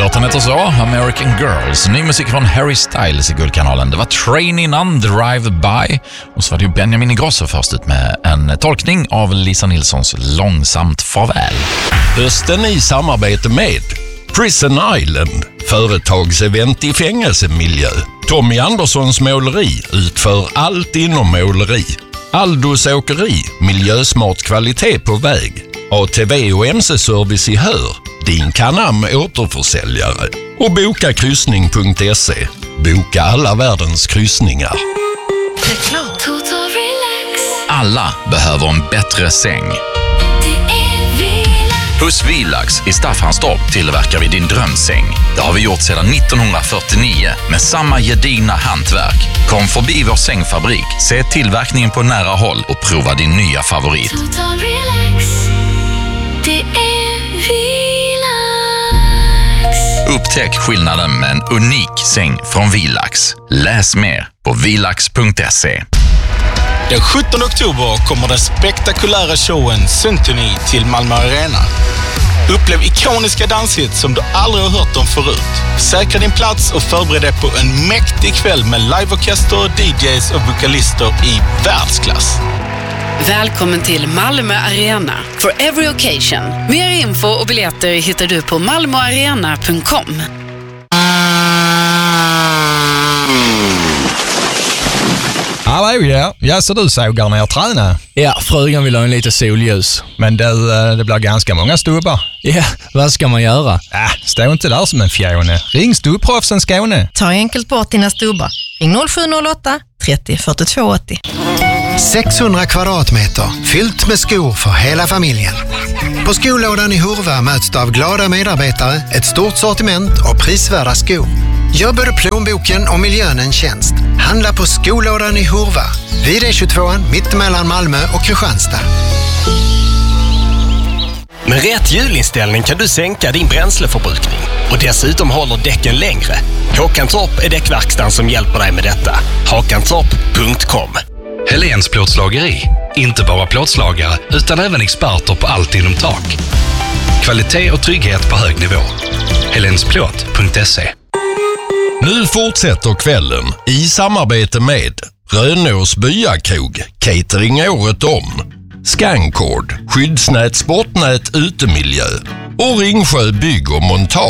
Låten heter så, American Girls. Ny musik från Harry Styles i Guldkanalen. Det var Train innan, Drive By. Och så var det ju Benjamin Ingrosso först ut med en tolkning av Lisa Nilssons Långsamt farväl. Hösten i samarbete med Prison Island, företagsevent i fängelsemiljö. Tommy Anderssons måleri utför allt inom måleri. Aldos åkeri, miljösmart kvalitet på väg. ATV och MC-service i Hör, din Canam återförsäljare. Och bokakryssning.se, boka alla världens kryssningar. Alla behöver en bättre säng. Hos Vilax i Staffanstorp tillverkar vi din drömsäng. Det har vi gjort sedan 1949 med samma gedigna hantverk. Kom förbi vår sängfabrik, se tillverkningen på nära håll och prova din nya favorit. Total relax. Det är Vilax. Upptäck skillnaden med en unik säng från Vilax. Läs mer på vilax.se. Den 17 oktober kommer den spektakulära showen Symphony till Malmö Arena. Upplev ikoniska danshits som du aldrig har hört om förut. Säkra din plats och förbered dig på en mäktig kväll med liveorkester, DJs och vokalister i världsklass. Välkommen till Malmö Arena for every occasion. Mer info och biljetter hittar du på malmoarena.com. Hallå, ja, så du sågar ner träna? Ja, frugan vill ha en lite solljus. Men det blir ganska många stubbar. Ja, vad ska man göra? Stå inte där som en fjone. Ring Stubbproffsen Skåne. Ta enkelt bort dina stubbar. Ring 0708 30 42 80. 600 kvadratmeter, fyllt med skor för hela familjen. På skolådan i Hurva möts du av glada medarbetare, ett stort sortiment och prisvärda skor. Gör både plånboken och miljön en tjänst. Handla på skolådan i Hurva, vid E22 mitt mellan Malmö och Kristianstad. Med rätt hjulinställning kan du sänka din bränsleförbrukning och dessutom håller däcken längre. Håkantorp är däckverkstan som hjälper dig med detta. Håkantorp.com. Helens plåtslageri. Inte bara plåtslagare utan även experter på allt inom tak. Kvalitet och trygghet på hög nivå. helensplåt.se. Nu fortsätter kvällen i samarbete med Rönås byakrog, catering året om. Scancord, skyddsnät, sportnät, utemiljö och Ringsjö bygg och montage.